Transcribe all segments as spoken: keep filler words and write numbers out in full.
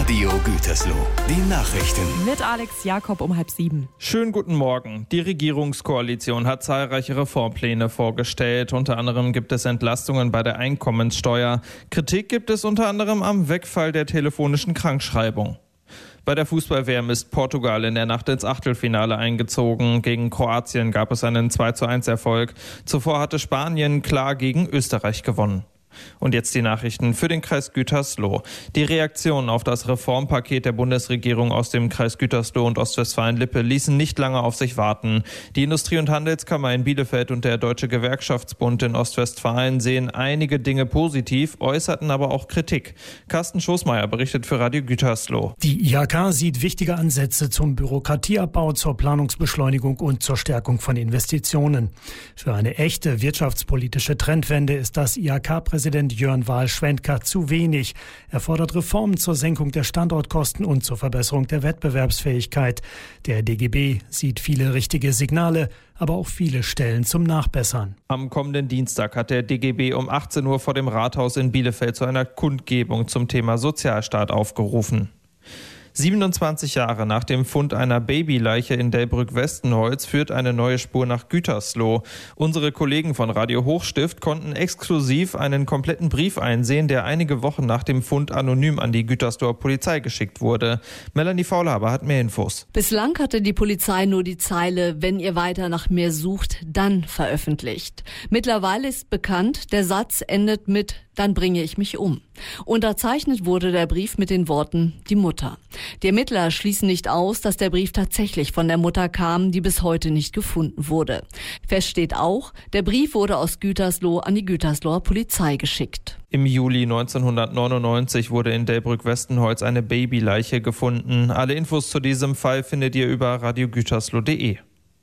Radio Gütersloh. Die Nachrichten. Mit Alex Jakob um halb sieben. Schönen guten Morgen. Die Regierungskoalition hat zahlreiche Reformpläne vorgestellt. Unter anderem gibt es Entlastungen bei der Einkommenssteuer. Kritik gibt es unter anderem am Wegfall der telefonischen Krankschreibung. Bei der Fußball-W M ist Portugal in der Nacht ins Achtelfinale eingezogen. Gegen Kroatien gab es einen zwei zu eins Erfolg. Zuvor hatte Spanien klar gegen Österreich gewonnen. Und jetzt die Nachrichten für den Kreis Gütersloh. Die Reaktionen auf das Reformpaket der Bundesregierung aus dem Kreis Gütersloh und Ostwestfalen-Lippe ließen nicht lange auf sich warten. Die Industrie- und Handelskammer in Bielefeld und der Deutsche Gewerkschaftsbund in Ostwestfalen sehen einige Dinge positiv, äußerten aber auch Kritik. Carsten Schoßmeier berichtet für Radio Gütersloh. Die I H K sieht wichtige Ansätze zum Bürokratieabbau, zur Planungsbeschleunigung und zur Stärkung von Investitionen. Für eine echte wirtschaftspolitische Trendwende ist das I H K-Präsident Jörn Wahl-Schwendker zu wenig. Er fordert Reformen zur Senkung der Standortkosten und zur Verbesserung der Wettbewerbsfähigkeit. Der D G B sieht viele richtige Signale, aber auch viele Stellen zum Nachbessern. Am kommenden Dienstag hat der D G B um achtzehn Uhr vor dem Rathaus in Bielefeld zu einer Kundgebung zum Thema Sozialstaat aufgerufen. siebenundzwanzig Jahre nach dem Fund einer Babyleiche in Delbrück-Westenholz führt eine neue Spur nach Gütersloh. Unsere Kollegen von Radio Hochstift konnten exklusiv einen kompletten Brief einsehen, der einige Wochen nach dem Fund anonym an die Gütersloher Polizei geschickt wurde. Melanie Faulhaber hat mehr Infos. Bislang hatte die Polizei nur die Zeile, wenn ihr weiter nach mehr sucht, dann veröffentlicht. Mittlerweile ist bekannt, der Satz endet mit dann bringe ich mich um. Unterzeichnet wurde der Brief mit den Worten, die Mutter. Die Ermittler schließen nicht aus, dass der Brief tatsächlich von der Mutter kam, die bis heute nicht gefunden wurde. Fest steht auch, der Brief wurde aus Gütersloh an die Gütersloher Polizei geschickt. Im Juli neunzehnhundertneunundneunzig wurde in Delbrück-Westenholz eine Babyleiche gefunden. Alle Infos zu diesem Fall findet ihr über radio gütersloh punkt de.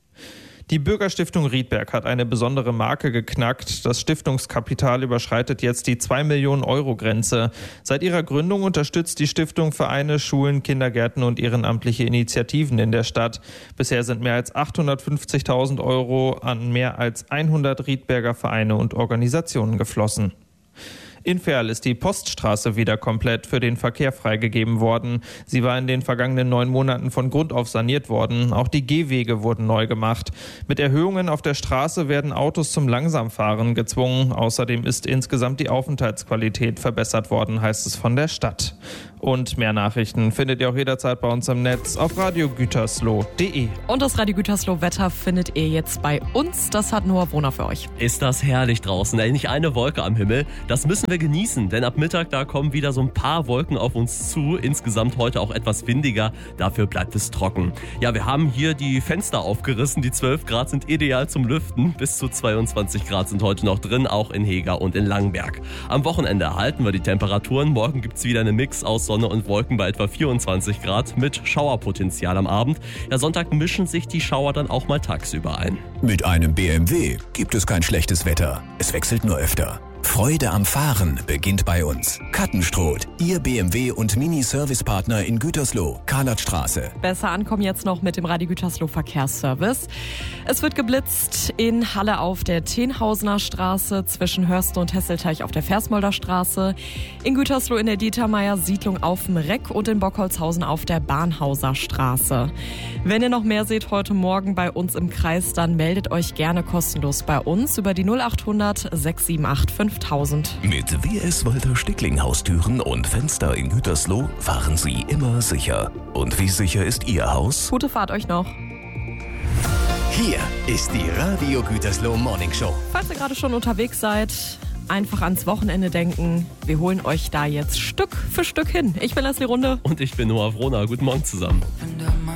Die Bürgerstiftung Riedberg hat eine besondere Marke geknackt. Das Stiftungskapital überschreitet jetzt die zwei Millionen Euro Grenze. Seit ihrer Gründung unterstützt die Stiftung Vereine, Schulen, Kindergärten und ehrenamtliche Initiativen in der Stadt. Bisher sind mehr als achthundertfünfzigtausend Euro an mehr als hundert Riedberger Vereine und Organisationen geflossen. In Verl ist die Poststraße wieder komplett für den Verkehr freigegeben worden. Sie war in den vergangenen neun Monaten von Grund auf saniert worden. Auch die Gehwege wurden neu gemacht. Mit Erhöhungen auf der Straße werden Autos zum Langsamfahren gezwungen. Außerdem ist insgesamt die Aufenthaltsqualität verbessert worden, heißt es von der Stadt. Und mehr Nachrichten findet ihr auch jederzeit bei uns im Netz auf radio gütersloh punkt de. Und das Radio Gütersloh Wetter findet ihr jetzt bei uns. Das hat Noah Brunner für euch. Ist das herrlich draußen. Ey, nicht eine Wolke am Himmel. Das müssen wir genießen, denn ab Mittag da kommen wieder so ein paar Wolken auf uns zu. Insgesamt heute auch etwas windiger. Dafür bleibt es trocken. Ja, wir haben hier die Fenster aufgerissen. Die zwölf Grad sind ideal zum Lüften. Bis zu zweiundzwanzig Grad sind heute noch drin, auch in Heger und in Langenberg. Am Wochenende erhalten wir die Temperaturen. Morgen gibt es wieder einen Mix aus Sonne und Wolken bei etwa vierundzwanzig Grad mit Schauerpotenzial am Abend. Ja, Sonntag mischen sich die Schauer dann auch mal tagsüber ein. Mit einem B M W gibt es kein schlechtes Wetter. Es wechselt nur öfter. Freude am Fahren beginnt bei uns. Kattenstroth, Ihr B M W und Mini-Service-Partner in Gütersloh, Karlatstraße. Besser ankommen jetzt noch mit dem Radio Gütersloh Verkehrsservice. Es wird geblitzt in Halle auf der Tenhausener Straße, zwischen Hörsten und Hesselteich auf der Versmolder Straße, in Gütersloh in der Dietermeier Siedlung auf dem Reck und in Bockholzhausen auf der Bahnhauser Straße. Wenn ihr noch mehr seht heute Morgen bei uns im Kreis, dann meldet euch gerne kostenlos bei uns über die null achthundert sechs sieben acht fünftausend. Mit W S Walter Stickling Haustüren und Fenster in Gütersloh fahren Sie immer sicher. Und wie sicher ist Ihr Haus? Gute Fahrt euch noch. Hier ist die Radio Gütersloh Morning Show. Falls ihr gerade schon unterwegs seid, einfach ans Wochenende denken. Wir holen euch da jetzt Stück für Stück hin. Ich bin Leslie Runde. Und ich bin Noah Brunner. Guten Morgen zusammen.